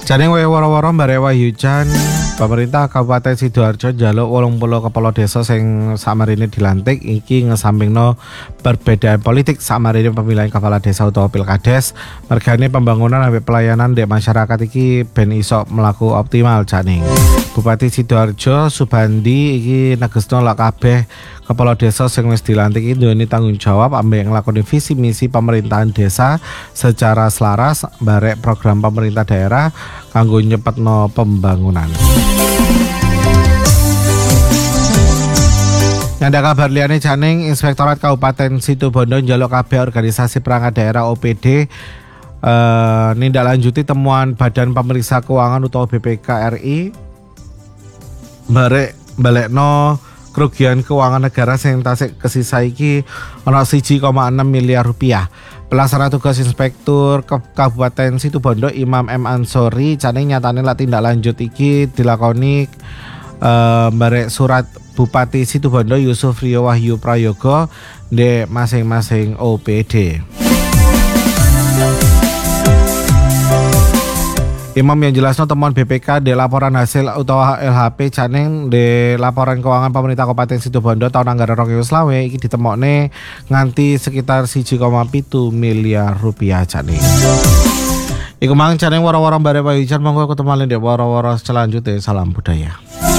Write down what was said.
Jane woro-woro bare Wahyujan, pemerintah Kabupaten Sidoarjo njaluk 80 kepala desa sing samarine dilantik iki ngesampingno perbedaan politik samarine pemilihan kepala desa utawa pilkades, mergane pembangunan ambek pelayanan ndek masyarakat iki ben iso mlaku optimal jane. Bupati Sidoarjo Subandi iki negesno lak kabeh kepala desa sing wis dilantik iki duweni tanggung jawab ambek nglakoni visi misi pemerintahan desa secara selaras barek program pemerintah daerah kanggo nyepetno pembangunan. Nyanda kabar liyane janing Inspektorat Kabupaten Situbondo njaluk kabeh organisasi perangkat daerah OPD nindaklanjuti temuan Badan Pemeriksa Keuangan utawa BPK RI balekno kerugian keuangan negara sing tasik kesisa iki ana 1,6 miliar rupiah. Pelaksana tugas Inspektur Kabupaten Situbondo Imam M Ansori jane nyatane lak tindak lanjut iki dilakoni barek surat Bupati Situbondo Yusuf Rio Wahyu Prayogo ndek masing-masing OPD. Imam yang jelasno temuan BPK di laporan hasil utawa LHP janing di laporan keuangan pemerintah Kabupaten Situbondo tahun anggaran 2020 iki ditemokne nganti sekitar 1,7 miliar rupiah janing. Iku mang janing woro-woro bare Wahyujan monggo ketemu di woro-woro selanjutnya. Salam budaya.